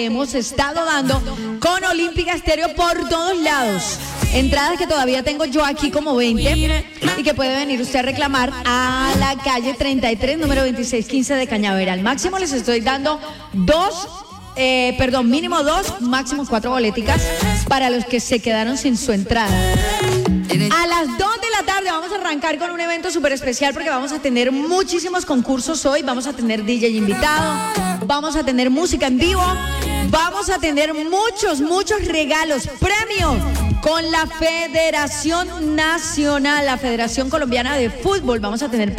hemos estado dando con Olímpica Estéreo por todos lados. Entradas que todavía tengo yo aquí como 20 y que puede venir usted a reclamar a la calle 33, número 2615 de Cañaveral. Máximo les estoy dando mínimo 2, máximo 4 boleticas para los que se quedaron sin su entrada. A las 2 de la tarde vamos a arrancar con un evento súper especial porque vamos a tener muchísimos concursos hoy. Vamos a tener DJ invitado, vamos a tener música en vivo, vamos a tener muchos regalos, premios con la Federación Nacional, la Federación Colombiana de Fútbol. Vamos a tener